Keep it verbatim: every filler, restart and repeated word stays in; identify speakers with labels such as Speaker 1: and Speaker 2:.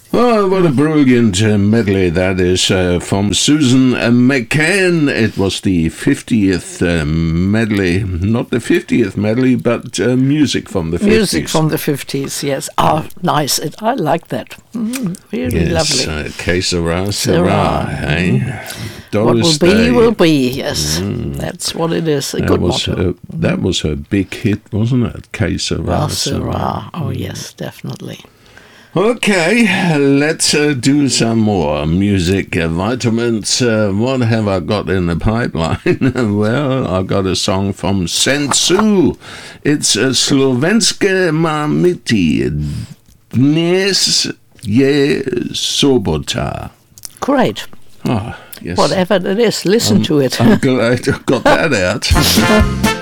Speaker 1: Oh, what a brilliant uh, medley that is uh, from Susan uh, McCann. It was the fiftieth uh, medley, not the fiftieth medley, but uh, music from the fifties.
Speaker 2: Music from the fifties, yes. Oh, nice. It, I like that. Mm, really
Speaker 1: yes,
Speaker 2: lovely.
Speaker 1: Uh, Que sera, sera, hey?
Speaker 2: What will
Speaker 1: Doris
Speaker 2: be,
Speaker 1: Day.
Speaker 2: will be, yes.
Speaker 1: Mm.
Speaker 2: That's what it is. A
Speaker 1: That
Speaker 2: good
Speaker 1: was,
Speaker 2: motto.
Speaker 1: uh, that was her big hit, wasn't it? Que sera,
Speaker 2: Ah,
Speaker 1: sera.
Speaker 2: sera. Oh, yes, definitely.
Speaker 1: Okay, let's uh, do some more music uh, vitamins. Uh, what have I got in the pipeline? Well, I got a song from Sensu. It's a Slovenske mamiti. Dnes je sobota.
Speaker 2: Great.
Speaker 1: Oh, yes.
Speaker 2: Whatever it is, listen
Speaker 1: Um,
Speaker 2: to it.
Speaker 1: I'm glad I got that out.